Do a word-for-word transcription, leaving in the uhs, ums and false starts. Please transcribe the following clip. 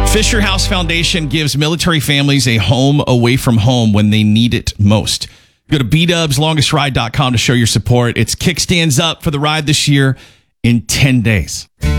Fisher House Foundation gives military families a home away from home when they need it most. Go to b dubs longest ride dot com to show your support. It's Kickstands Up for the ride this year in ten days.